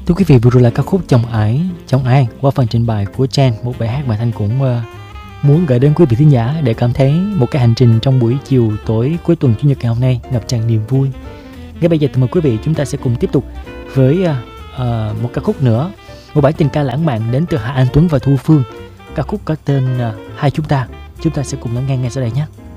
Thưa quý vị, vừa rồi là ca khúc Chồng Ai qua phần trình bày của Chen, một bài hát mà Thanh cũng muốn gửi đến quý vị thính giả để cảm thấy một cái hành trình trong buổi chiều tối cuối tuần Chủ nhật ngày hôm nay ngập tràn niềm vui. Ngay bây giờ thì mời quý vị chúng ta sẽ cùng tiếp tục với một ca khúc nữa, một bản tình ca lãng mạn đến từ Hà Anh Tuấn và Thu Phương. Ca khúc có tên Hai Chúng Ta sẽ cùng lắng nghe ngay sau đây nhé.